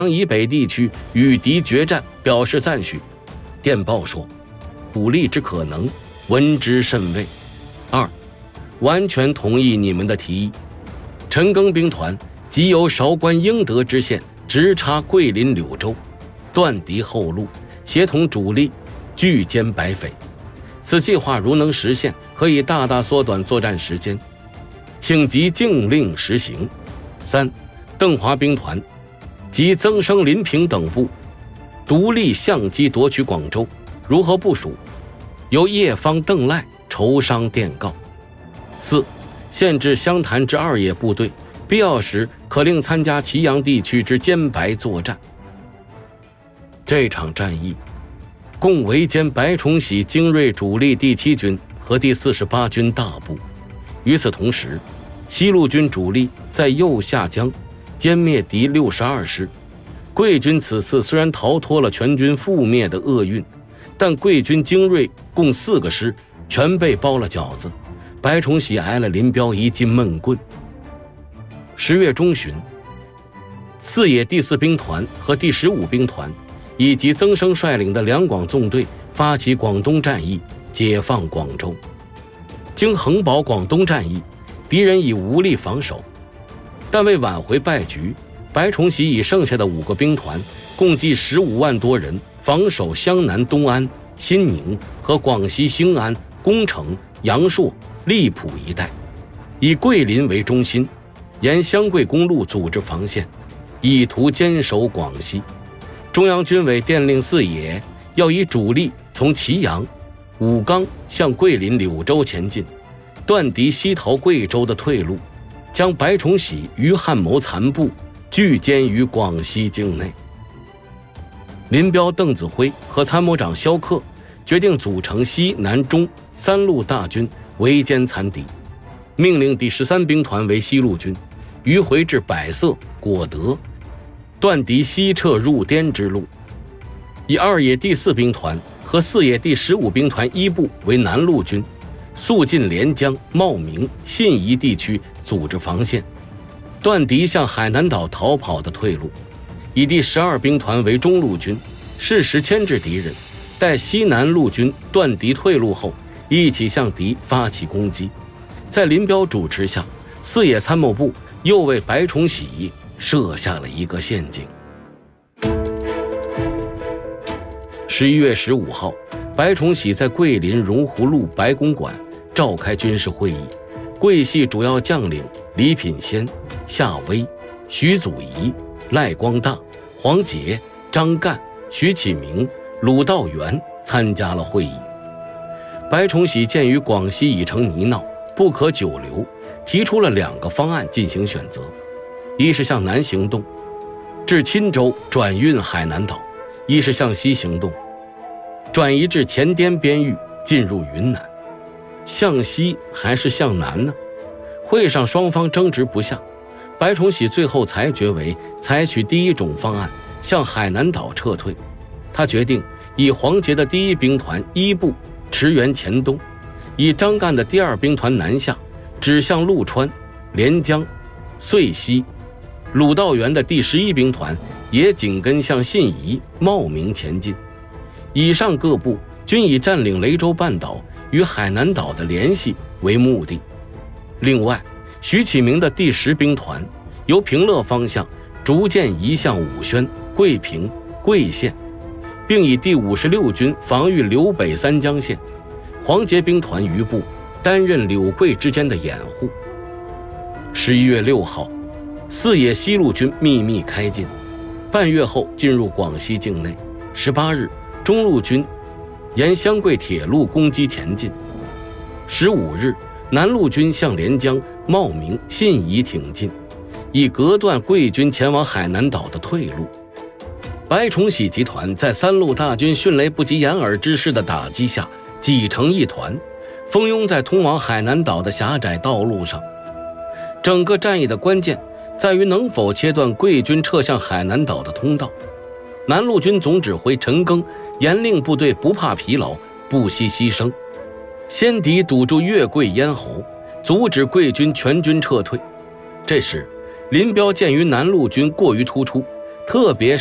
以北地区与敌决战表示赞许。电报说，武力之可能，闻之甚慰。2. 完全同意你们的提议。陈赓兵团即由韶关英德之线直插桂林柳州，断敌后路，协同主力拒歼白匪。此计划如能实现，可以大大缩短作战时间，请即禁令实行。3. 邓华兵团及曾生、林平等部独立相机夺取广州，如何部署？由叶方、邓赖筹商电告。4. 限制湘潭之二野部队，必要时可令参加祁阳地区之歼白作战。这场战役共围歼白崇禧精锐主力第7军和第48军大部。与此同时，西路军主力在右下江歼灭敌62师。桂军此次虽然逃脱了全军覆灭的厄运，但桂军精锐共4个师全被包了饺子，白崇禧挨了林彪一记闷棍。10月中旬，四野第4兵团和第15兵团以及曾生率领的两广纵队发起广东战役，解放广州。经横保广东战役，敌人已无力防守，但为挽回败局，白崇禧以剩下的5个兵团，共计15万多人，防守湘南东安、新宁和广西兴安、恭城、阳朔、荔浦一带，以桂林为中心，沿湘桂公路组织防线，意图坚守广西。中央军委电令四野要以主力从祁阳、武冈向桂林、柳州前进，断敌西逃贵州的退路，将白崇禧、于汉谋残部拒歼于广西境内。林彪、邓子恢和参谋长萧克决定组成西南中3路大军围歼残敌，命令第13兵团为西路军，迂回至百色、果德，断敌西撤入滇之路；以二野第4兵团和四野第15兵团一部为南路军，速进连江、茂名、信宜地区组织防线，断敌向海南岛逃跑的退路；以第12兵团为中路军，适时牵制敌人，待西南路军断敌退路后，一起向敌发起攻击。在林彪主持下，四野参谋部又为白崇禧设下了一个陷阱。11月15号，白崇禧在桂林荣湖路白公馆召开军事会议，桂系主要将领李品仙、夏威、徐祖仪、赖光大、黄杰、张干、徐启明、鲁道元参加了会议。白崇禧鉴于广西已成泥淖，不可久留，提出了2个方案进行选择：一是向南行动，至钦州转运海南岛；一是向西行动，转移至前滇边域，进入云南。向西还是向南呢？会上双方争执不下，白崇禧最后裁决为采取第一种方案，向海南岛撤退。他决定以黄杰的第1兵团一部驰援黔东，以张干的第2兵团南下，指向陆川、连江、遂溪；鲁道元的第11兵团也紧跟向信宜、茂名前进。以上各部均以占领雷州半岛与海南岛的联系为目的。另外，徐启明的第10兵团由平乐方向逐渐移向武宣、桂平、桂县，并以第56军防御柳北三江线。黄杰兵团余部担任柳桂之间的掩护。11月6号，四野西路军秘密开进，半月后进入广西境内。18日，中路军沿湘桂铁路攻击前进。15日，南路军向连江、茂名、信宜挺进，以隔断桂军前往海南岛的退路。白崇禧集团在3路大军迅雷不及掩耳之势的打击下，挤成一团，蜂拥在通往海南岛的狭窄道路上。整个战役的关键在于能否切断桂军撤向海南岛的通道。南路军总指挥陈赓严令部队不怕疲劳，不惜牺牲，先敌堵住粤桂咽喉，阻止桂军全军撤退。这时，林彪鉴于南路军过于突出， 特别